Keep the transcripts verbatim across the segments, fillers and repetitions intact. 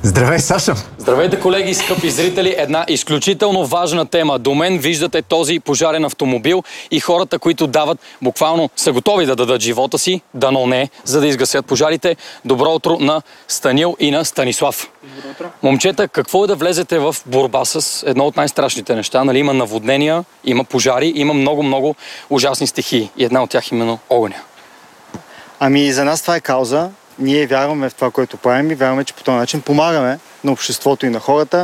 Здравей, Сашо! Здравейте, колеги, скъпи зрители! Една изключително важна тема. До мен виждате този пожарен автомобил и хората, които дават, буквално са готови да дадат живота си, дано не, за да изгасят пожарите. Добро утро на Станил и на Станислав. Добро утро. Момчета, какво е да влезете в борба с едно от най-страшните неща? Нали? Има наводнения, има пожари, има много-много ужасни стихии. И една от тях именно огъня. Ами за нас това е кауза. Ние вярваме в това, което правим и вярваме, че по този начин помагаме на обществото и на хората.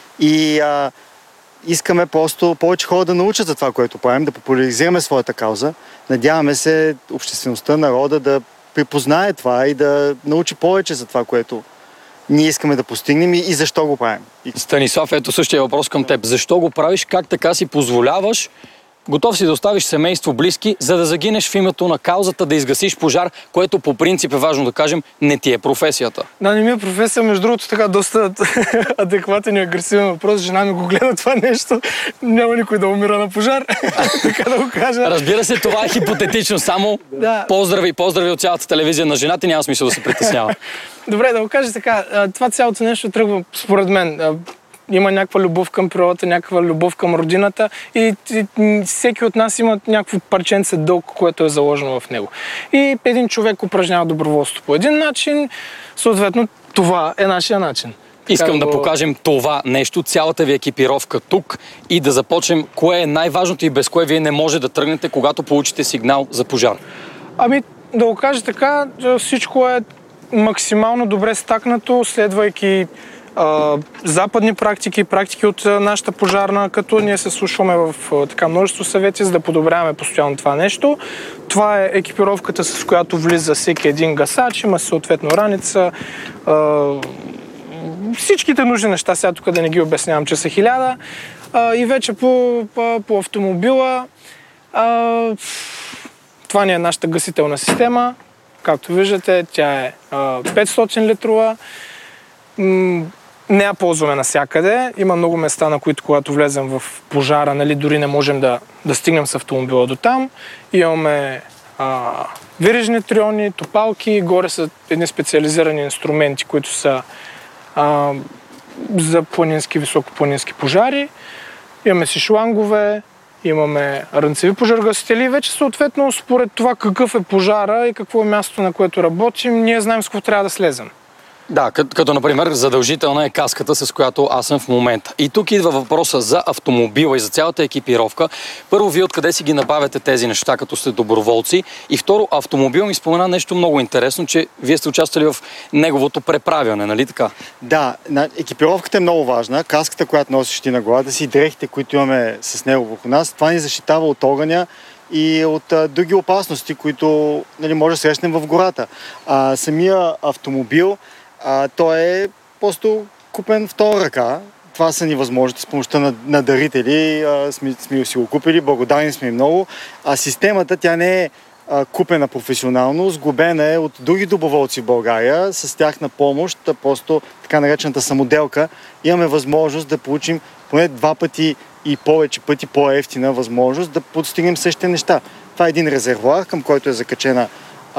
И а, искаме просто повече хора да научат за това, което правим, да популяризираме своята кауза. Надяваме се обществеността, народа да припознае това и да научи повече за това, което ние искаме да постигнем и, и защо го правим. Станислав, ето същия въпрос към теб. Защо го правиш? Как така си позволяваш? Готов си да оставиш семейство, близки, за да загинеш в името на каузата, да изгасиш пожар, което по принцип е важно да кажем, не ти е професията. Да, не ми е професия, между другото така доста адекватен и агресивен въпрос. Жена ми го гледа това нещо. Няма никой да умира на пожар, така да го кажа. Разбира се, това е хипотетично. Само да. поздрави, поздрави от цялата телевизия на жената, няма смисъл да се притеснява. Добре, да го кажа така. Това цялото нещо тръгва според мен. Има някаква любов към природата, някаква любов към родината и, и всеки от нас има някакво парченце дълг, което е заложено в него. И един човек упражнява доброволство по един начин, съответно това е нашия начин. Искам да покажем това нещо, цялата ви екипировка тук и да започнем кое е най-важното и без кое вие не може да тръгнете, когато получите сигнал за пожар. Ами, да го кажа така, всичко е максимално добре стакнато, следвайки Uh, западни практики, практики от uh, нашата пожарна, като ние се слушваме в uh, така множество съвети, за да подобряваме постоянно това нещо. Това е екипировката, с която влиза всеки един гасач, има съответно раница, uh, всичките нужни неща, сега тук да не ги обяснявам, че са хиляда. Uh, и вече по, по, по автомобила uh, това ни е нашата гасителна система. Както виждате, тя е uh, петстотин литрова. Mm, Не я ползваме навсякъде. Има много места, на които когато влезем в пожара, нали, дори не можем да, да стигнем с автомобила до там. Имаме а, вирижни триони, топалки, горе са едни специализирани инструменти, които са а, за планински, високопланински пожари. Имаме си шлангове, имаме рънцеви пожаргасители и вече съответно според това какъв е пожара и какво е мястото, на което работим, ние знаем с какво трябва да слезем. Да, като, като например задължителна е каската, с която аз съм в момента. И тук идва въпроса за автомобила и за цялата екипировка. Първо, вие откъде си ги набавяте тези неща, като сте доброволци? И второ, автомобил ми спомена нещо много интересно, че вие сте участвали в неговото преправяне, нали така? Да, екипировката е много важна. Каската, която носиш ти на главата си, дрехите, които имаме с него върху нас, това ни защитава от огъня и от а, други опасности, които, нали, може да срещнем в гората. А, самия автомобил, А, той е просто купен втора ръка. Това са ни възможности с помощта на, на дарители. А, сме, сме си го купили, благодарни сме много. А системата, тя не е а, купена професионално, сглобена е от други доброволци в България. С тяхна помощ, просто така наречената самоделка, имаме възможност да получим поне два пъти и повече пъти по-евтина възможност да постигнем същите неща. Това е един резервоар, към който е закачена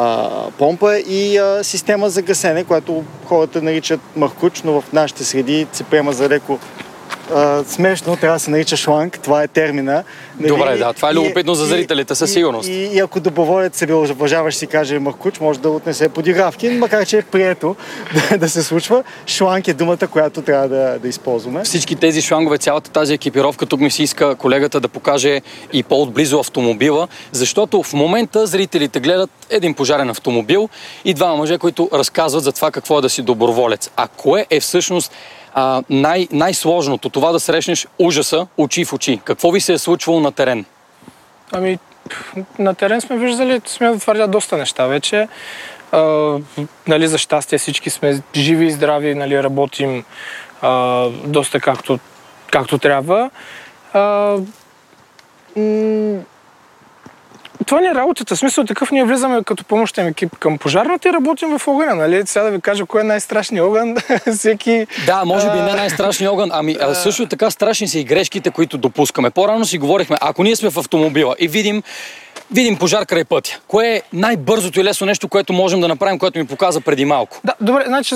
помпа и а, система за гасене, която хората наричат мъркуч, но в нашите среди се приема за леко а, смешно, трябва да се нарича шланг, това е термина. Нали? Добре, да, това е любопитно за зрителите, със сигурност. И, и, и ако доброволец себе уважаваш си каже мъркуч, може да отнесе подигравки, макар че е прието да, да се случва. Шланг е думата, която трябва да, да използваме. Всички тези шлангове, цялата тази екипировка, тук ми се иска колегата да покаже и по-отблизо автомобила, защото в момента зрителите гледат един пожарен автомобил и двама мъже, които разказват за това какво е да си доброволец. А кое е всъщност а, най- най-сложното? Това да срещнеш ужаса очи в очи. Какво ви се е случвало на терен? Ами, на терен сме виждали, сме да твърдя доста неща вече. А, нали, за щастие всички сме живи и здрави, нали, работим а, доста както, както трябва. А, м- Това не е работата. В смисъл такъв, ние влизаме като помощен екип към пожарната и работим в огъня, нали? Сега да ви кажа кой е най-страшният огън. Всеки... Да, може би не най-страшният огън, ами а, също така страшни са и грешките, които допускаме. По-рано си говорихме, ако ние сме в автомобила и видим видим пожар край пътя, кое е най-бързото и лесно нещо, което можем да направим, което ми показа преди малко? Да, добре, значи